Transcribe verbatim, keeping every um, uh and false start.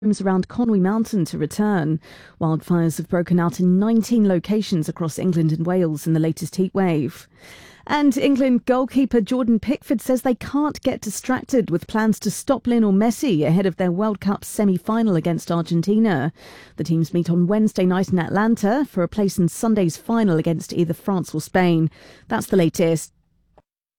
homes around Conwy Mountain to return. Wildfires have broken out in nineteen locations across England and Wales in the latest heatwave. And England goalkeeper Jordan Pickford says they can't get distracted with plans to stop Lionel Messi ahead of their World Cup semi-final against Argentina. The teams meet on Wednesday night in Atlanta for a place in Sunday's final against either France or Spain. That's the latest.